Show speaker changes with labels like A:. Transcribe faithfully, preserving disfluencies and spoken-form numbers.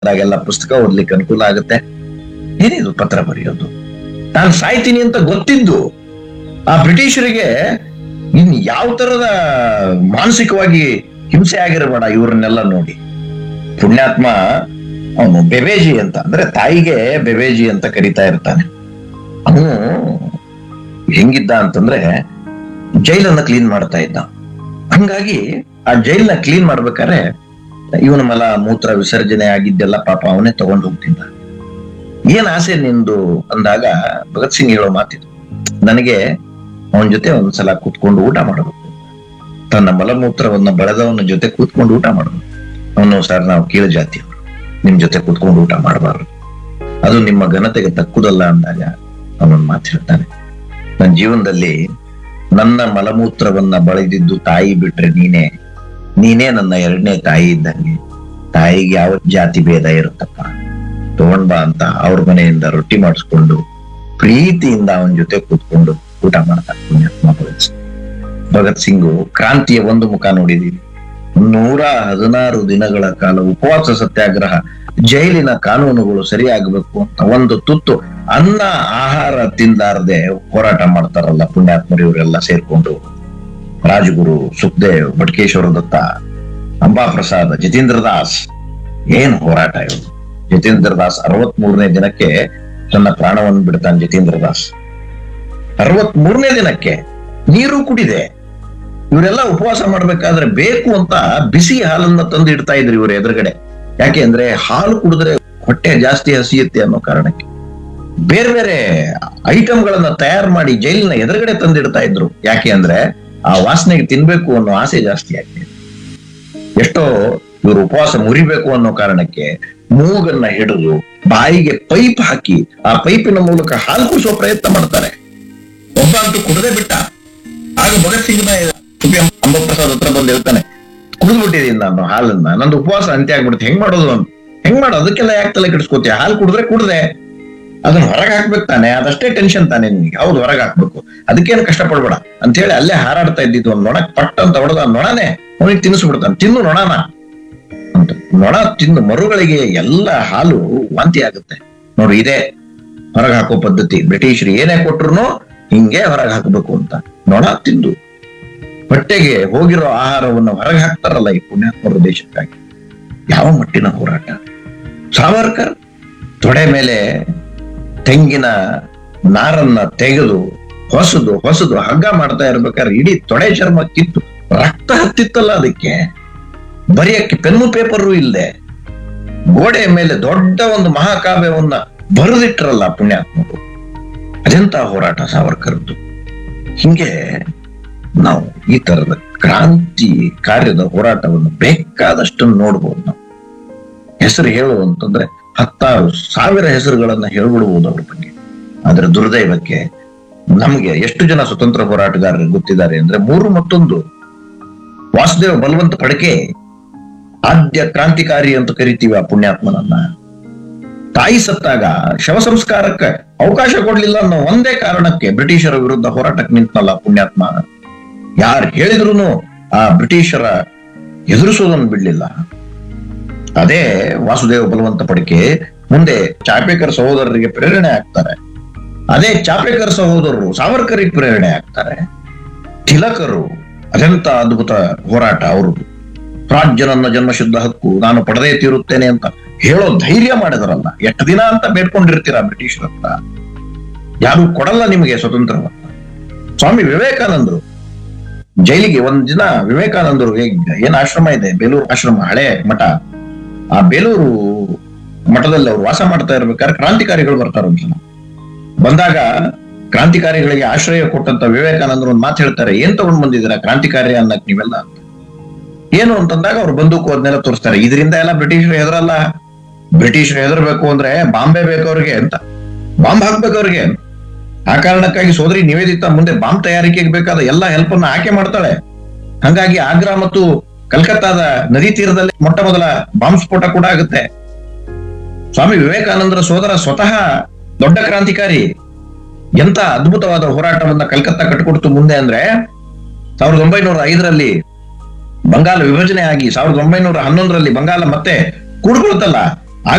A: ಆದಾಗೆಲ್ಲ ಪುಸ್ತಕ ಓದ್ಲಿಕ್ಕೆ ಅನುಕೂಲ ಆಗುತ್ತೆ. ಏನಿದು ಪತ್ರ ಬರೆಯೋದು? ನಾನು ಸಾಯ್ತೀನಿ ಅಂತ ಗೊತ್ತಿದ್ದು ಆ ಬ್ರಿಟಿಷರಿಗೆ ಇನ್ ಯಾವ ತರದ ಮಾನಸಿಕವಾಗಿ ಹಿಂಸೆ ಆಗಿರಬೇಡ ಇವ್ರನ್ನೆಲ್ಲ ನೋಡಿ. ಪುಣ್ಯಾತ್ಮ ಅವನು ಬೆಬೇಜಿ ಅಂತ, ಅಂದ್ರೆ ತಾಯಿಗೆ ಬೆಬೇಜಿ ಅಂತ ಕರಿತಾ ಇರ್ತಾನೆ. ಅವನು ಹೆಂಗಿದ್ದ ಅಂತಂದ್ರೆ ಜೈಲನ್ನ ಕ್ಲೀನ್ ಮಾಡ್ತಾ ಇದ್ದ. ಹಂಗಾಗಿ ಆ ಜೈಲ್ನ ಕ್ಲೀನ್ ಮಾಡ್ಬೇಕಾದ್ರೆ ಇವನ ಮಲ ಮೂತ್ರ ವಿಸರ್ಜನೆ ಆಗಿದ್ದೆಲ್ಲ ಪಾಪ ಅವನೇ ತಗೊಂಡು ಹೋಗ್ತಿದ್ದ. ಏನ್ ಆಸೆ ನಿಂದು ಅಂದಾಗ ಭಗತ್ ಸಿಂಗ್ ಹೇಳೋ ಮಾತಿದು, ನನಗೆ ಅವನ ಜೊತೆ ಒಂದ್ಸಲ ಕೂತ್ಕೊಂಡು ಊಟ ಮಾಡಬೇಕು, ತನ್ನ ಮಲಮೂತ್ರವನ್ನ ಬೆಳೆದವನ ಜೊತೆ ಕೂತ್ಕೊಂಡು ಊಟ ಮಾಡಬೇಕು. ಅವನು ಸರ್ ನಾವು ಕೀಳು ಜಾತಿಯವರು, ನಿಮ್ ಜೊತೆ ಕೂತ್ಕೊಂಡು ಊಟ ಮಾಡಬಾರ್ದು, ಅದು ನಿಮ್ಮ ಘನತೆಗೆ ತಕ್ಕುದಲ್ಲ ಅಂದಾಗ ಅವನೊಂದು ಮಾತು ಹೇಳ್ತಾನೆ, ನನ್ನ ಜೀವನದಲ್ಲಿ ನನ್ನ ಮಲಮೂತ್ರವನ್ನ ಬಳದಿದ್ದು ತಾಯಿ ಬಿಟ್ರೆ ನೀನೇ ನೀನೇ ನನ್ನ ಎರಡನೇ ತಾಯಿ ಇದ್ದಂಗೆ. ತಾಯಿಗೆ ಯಾವ ಜಾತಿ ಭೇದ ಇರುತ್ತಪ್ಪ, ತಗೊಂಡ್ ಬಾ ಅಂತ ಅವ್ರ ಮನೆಯಿಂದ ರೊಟ್ಟಿ ಮಾಡಿಸ್ಕೊಂಡು ಪ್ರೀತಿಯಿಂದ ಅವನ ಜೊತೆ ಕೂತ್ಕೊಂಡು ಊಟ ಮಾಡ್ತಾರೆ ಪುಣ್ಯಾತ್ಮ ಭಗತ್ ಸಿಂಗ್. ಭಗತ್ ಸಿಂಗು ಕ್ರಾಂತಿಯ ಒಂದು ಮುಖ ನೋಡಿದೀವಿ. ನೂರ ಹದಿನಾರು ದಿನಗಳ ಕಾಲ ಉಪವಾಸ ಸತ್ಯಾಗ್ರಹ, ಜೈಲಿನ ಕಾನೂನುಗಳು ಸರಿಯಾಗಬೇಕು ಅಂತ ಒಂದು ತುತ್ತು ಅನ್ನ ಆಹಾರ ತಿಂದಾರದೆ ಹೋರಾಟ ಮಾಡ್ತಾರಲ್ಲ ಪುಣ್ಯಾತ್ಮರು ಇವರೆಲ್ಲ ಸೇರ್ಕೊಂಡು. ರಾಜಗುರು, ಸುಖದೇವ್, ಬಟಕೇಶ್ವರ ದತ್ತ, ಅಂಬಾಪ್ರಸಾದ್, ಜತೀಂದ್ರ ದಾಸ್, ಏನ್ ಹೋರಾಟ ಇವರು. ಜತೀಂದ್ರ ದಾಸ್ ಅರವತ್ ಮೂರನೇ ದಿನಕ್ಕೆ ತನ್ನ ಪ್ರಾಣವನ್ನು ಬಿಡ್ತಾನೆ. ಜತೀಂದ್ರ ದಾಸ್ ಅರವತ್ ಮೂರನೇ ದಿನಕ್ಕೆ ನೀರು ಕುಡಿದೆ. ಇವರೆಲ್ಲ ಉಪವಾಸ ಮಾಡ್ಬೇಕಾದ್ರೆ ಬೇಕು ಅಂತ ಬಿಸಿ ಹಾಲನ್ನ ತಂದು ಇಡ್ತಾ ಇದ್ರು ಇವರು ಎದುರುಗಡೆ. ಯಾಕೆ ಅಂದ್ರೆ ಹಾಲು ಕುಡಿದ್ರೆ ಹೊಟ್ಟೆ ಜಾಸ್ತಿ ಹಸಿಯುತ್ತೆ ಅನ್ನೋ ಕಾರಣಕ್ಕೆ ಬೇರೆ ಬೇರೆ ಐಟಮ್ಗಳನ್ನ ತಯಾರು ಮಾಡಿ ಜೈಲಿನ ಎದುರುಗಡೆ ತಂದಿಡ್ತಾ ಇದ್ರು. ಯಾಕೆ ಅಂದ್ರೆ ಆ ವಾಸನೆಗೆ ತಿನ್ಬೇಕು ಅನ್ನೋ ಆಸೆ ಜಾಸ್ತಿ ಆಗ್ತದೆ. ಎಷ್ಟೋ ಇವರು ಉಪವಾಸ ಮುರಿಬೇಕು ಅನ್ನೋ ಕಾರಣಕ್ಕೆ ಮೂಗನ್ನ ಹಿಡಿದು ಬಾಯಿಗೆ ಪೈಪ್ ಹಾಕಿ ಆ ಪೈಪಿನ ಮೂಲಕ ಹಾಲು ಕುಡಿಸೋ ಪ್ರಯತ್ನ ಮಾಡ್ತಾರೆ. ಒಬ್ಬ ಅಂತೂ ಕುಡದೆ ಬಿಟ್ಟ. ಆಗ ಭಗತ್ ಸಿಂಗ್ನ ಅಂಬಪ್ರಸಾದ್ ಹತ್ರ ಬಂದು ಹೇಳ್ತಾನೆ, ಕುಡಿದ್ಬಿಟ್ಟಿದೀನಿ ನಾನು ಹಾಲನ್ನ, ನಂದು ಉಪವಾಸ ಅಂತ್ಯ ಆಗ್ಬಿಡುತ್ತೆ, ಹೆಂಗ್ ಮಾಡೋದು ಅಂತ. ಹೆಂಗ್ ಮಾಡೋದು? ಅದಕ್ಕೆಲ್ಲ ಯಾಕೆ ತಲೆ ಕೆಡಿಸ್ಕೋತೀಯ? ಹಾಲು ಕುಡಿದ್ರೆ ಕುಡ್ದೆ, ಅದನ್ನ ಹೊರಗೆ ಹಾಕ್ಬೇಕು ತಾನೆ, ಅದಷ್ಟೇ ಟೆನ್ಷನ್ ತಾನೆ ನಿನ್ಗೆ. ಹೌದು, ಹೊರಗೆ ಹಾಕ್ಬೇಕು, ಅದಕ್ಕೇನು ಕಷ್ಟ ಪಡ್ಬೇಡ ಅಂತ ಹೇಳಿ ಅಲ್ಲೇ ಹಾರಾಡ್ತಾ ಇದ್ದಿದ್ದು ಒಂದು ನೊಣ ಪಟ್ಟ ಅಂತ ಹೊಡೆದ ನೊಣನೇ ಅವನಿಗೆ ತಿನ್ನಿಸ್ಬಿಡ್ತಾನೆ, ತಿನ್ನು ನೊಣನ ಅಂತ. ನೊಣ ತಿಂದು ಮರುಗಳಿಗೆ ಎಲ್ಲ ಹಾಲು ವಾಂತಿ ಆಗುತ್ತೆ. ನೋಡು, ಇದೇ ಹೊರಗೆ ಹಾಕೋ ಪದ್ಧತಿ. ಬ್ರಿಟಿಷರು ಏನೇ ಕೊಟ್ರು ಹಿಂಗೆ ಹೊರಗೆ ಹಾಕಬೇಕು ಅಂತ. ನೊಣ ತಿಂದು ಹೊಟ್ಟೆಗೆ ಹೋಗಿರೋ ಆಹಾರವನ್ನ ಹೊರಗೆ ಹಾಕ್ತಾರಲ್ಲ ಈ ಪುಣ್ಯಾತ್ಮರ ದೇಶಕ್ಕಾಗಿ. ಯಾವ ಮಟ್ಟಿನ ಹೋರಾಟ! ಸಾವರ್ಕರ್ ತೊಡೆ ಮೇಲೆ ತೆಂಗಿನ ನಾರನ್ನ ತೆಗೆದು ಹೊಸದು ಹೊಸದು ಹಗ್ಗ ಮಾಡ್ತಾ ಇರ್ಬೇಕಾದ್ರೆ ಇಡೀ ತೊಡೆ ಚರ್ಮ ಕಿತ್ತು ರಕ್ತ ಹತ್ತಿತ್ತಲ್ಲ ಅದಕ್ಕೆ. ಬರೆಯಕ್ಕೆ ಪೆನ್ನು ಪೇಪರು ಇಲ್ಲದೆ ಗೋಡೆಯ ಮೇಲೆ ದೊಡ್ಡ ಒಂದು ಮಹಾಕಾವ್ಯವನ್ನ ಬರೆದಿಟ್ರಲ್ಲ ಪುಣ್ಯಾತ್ಮರು. ಅದೆಂತ ಹೋರಾಟ ಸಾವರ್ಕರ್ದು. ಹಿಂಗೆ ನಾವು ಈ ತರದ ಕ್ರಾಂತಿ ಕಾರ್ಯದ ಹೋರಾಟವನ್ನು ಬೇಕಾದಷ್ಟು ನೋಡ್ಬೋದು. ನಾವು ಹೆಸರು ಹೇಳು ಅಂತಂದ್ರೆ ಹತ್ತಾರು ಸಾವಿರ ಹೆಸರುಗಳನ್ನ ಹೇಳ್ಬಿಡ್ಬೋದು ಅವ್ರ ಬಗ್ಗೆ. ಆದ್ರೆ ದುರ್ದೈವಕ್ಕೆ ನಮ್ಗೆ ಎಷ್ಟು ಜನ ಸ್ವತಂತ್ರ ಹೋರಾಟಗಾರರು ಗೊತ್ತಿದ್ದಾರೆ ಅಂದ್ರೆ ಮೂರು ಮತ್ತೊಂದು. ವಾಸುದೇವ ಬಲವಂತ ಫಡ್ಕೆ ಆದ್ಯ ಕ್ರಾಂತಿಕಾರಿ ಅಂತ ಕರಿತೀವಿ ಆ ಪುಣ್ಯಾತ್ಮನನ್ನ. ತಾಯಿ ಸತ್ತಾಗ ಶವ ಸಂಸ್ಕಾರಕ್ಕೆ ಅವಕಾಶ ಕೊಡ್ಲಿಲ್ಲ ಅನ್ನೋ ಒಂದೇ ಕಾರಣಕ್ಕೆ ಬ್ರಿಟಿಷರ ವಿರುದ್ಧ ಹೋರಾಟಕ್ಕೆ ನಿಂತನಲ್ಲ ಪುಣ್ಯಾತ್ಮ. ಯಾರು ಹೇಳಿದ್ರು ಆ ಬ್ರಿಟಿಷರ ಎದುರಿಸೋದನ್ನು ಬಿಡ್ಲಿಲ್ಲ. ಅದೇ ವಾಸುದೇವ ಬಲವಂತ ಫಡ್ಕೆ ಮುಂದೆ ಚಾಪೇಕರ್ ಸಹೋದರರಿಗೆ ಪ್ರೇರಣೆ ಆಗ್ತಾರೆ. ಅದೇ ಚಾಪೇಕರ್ ಸಹೋದರರು ಸಾವರ್ಕರಿಗೆ ಪ್ರೇರಣೆ ಆಗ್ತಾರೆ. ತಿಲಕರು, ಅದೆಂತ ಅದ್ಭುತ ಹೋರಾಟ ಅವ್ರದ್ದು. ರಾಜ್ಯ ನನ್ನ ಜನ್ಮಶುದ್ಧ ಹಕ್ಕು, ನಾನು ಪಡೆದೇ ತೀರುತ್ತೇನೆ ಅಂತ ಹೇಳೋ ಧೈರ್ಯ ಮಾಡಿದರಲ್ಲ. ಎಷ್ಟು ದಿನ ಅಂತ ಬೇಡ್ಕೊಂಡಿರ್ತೀರಾ ಬ್ರಿಟಿಷರ ಹತ್ರ? ಯಾರು ಕೊಡಲ್ಲ ನಿಮಗೆ ಸ್ವತಂತ್ರವನ್ನ. ಸ್ವಾಮಿ ವಿವೇಕಾನಂದರು ಜೈಲಿಗೆ ಒಂದ್ ದಿನ ವಿವೇಕಾನಂದರು ಏನ್ ಆಶ್ರಮ ಇದೆ, ಬೇಲೂರು ಆಶ್ರಮ, ಹಳೆ ಮಠ, ಆ ಬೇಲೂರು ಮಠದಲ್ಲಿ ಅವ್ರು ವಾಸ ಮಾಡ್ತಾ ಇರ್ಬೇಕಾದ್ರೆ ಕ್ರಾಂತಿಕಾರಿಗಳು ಬರ್ತಾರ. ಒಂದ್ಸಲ ಬಂದಾಗ ಕ್ರಾಂತಿಕಾರಿಗಳಿಗೆ ಆಶ್ರಯ ಕೊಟ್ಟಂತ ವಿವೇಕಾನಂದರು ಒಂದ್ ಮಾತು ಹೇಳ್ತಾರೆ, ಏನ್ ತಗೊಂಡ್ ಬಂದಿದ್ದೀರಾ ಕ್ರಾಂತಿಕಾರಿ ಅನ್ನಕ್ ನೀವೆಲ್ಲ ಅಂತ. ಏನು ಅಂತಂದಾಗ ಅವ್ರು ಬಂದೂಕು ಅದನ್ನೆಲ್ಲ ತೋರಿಸ್ತಾರೆ. ಇದರಿಂದ ಎಲ್ಲ ಬ್ರಿಟಿಷರು ಹೆದರಲ್ಲ, ಬ್ರಿಟಿಷರು ಹೆದರ್ಬೇಕು ಅಂದ್ರೆ ಬಾಂಬೆ ಬೇಕು ಅವ್ರಿಗೆ ಅಂತ, ಬಾಂಬ್ ಹಾಕ್ಬೇಕು ಅವ್ರಿಗೆ. ಆ ಕಾರಣಕ್ಕಾಗಿ ಸೋದರಿ ನಿವೇದಿತಾ ಮುಂದೆ ಬಾಂಬ್ ತಯಾರಿಕೆಗೆ ಬೇಕಾದ ಎಲ್ಲ ಹೆಲ್ಪ್ ಅನ್ನ ಆಕೆ ಮಾಡ್ತಾಳೆ. ಹಂಗಾಗಿ ಆಗ್ರಾ ಮತ್ತು ಕಲ್ಕತ್ತಾದ ನದಿ ತೀರದಲ್ಲಿ ಮೊಟ್ಟ ಮೊದಲ ಬಾಂಬ್ ಸ್ಫೋಟ ಕೂಡ ಆಗುತ್ತೆ. ಸ್ವಾಮಿ ವಿವೇಕಾನಂದರ ಸೋದರ ಸ್ವತಃ ದೊಡ್ಡ ಕ್ರಾಂತಿಕಾರಿ. ಎಂತ ಅದ್ಭುತವಾದ ಹೋರಾಟವನ್ನ ಕಲ್ಕತ್ತಾ ಕಟ್ಟಿಕೊಡ್ತು ಮುಂದೆ ಅಂದ್ರೆ ಸಾವಿರದ ಒಂಬೈನೂರ ಐದರಲ್ಲಿ ಬಂಗಾಲ ವಿಭಜನೆ ಆಗಿ ಸಾವಿರದ ಒಂಬೈನೂರ ಹನ್ನೊಂದರಲ್ಲಿ ಬಂಗಾಲ ಮತ್ತೆ ಕೂಡ್ಕೊಳ್ತಲ್ಲ,